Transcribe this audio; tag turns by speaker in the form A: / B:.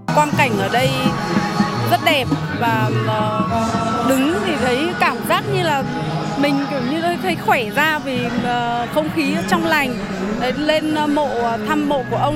A: Quang cảnh ở đây rất đẹp và đứng thì thấy cảm giác như là mình kiểu như thấy khỏe ra vì không khí trong lành. Lên thăm mộ của ông